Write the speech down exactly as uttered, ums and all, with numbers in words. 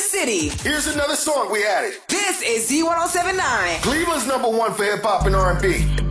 city. Here's another song we added. This is Z ten seventy-nine. Cleveland's number one for hip hop and R and B.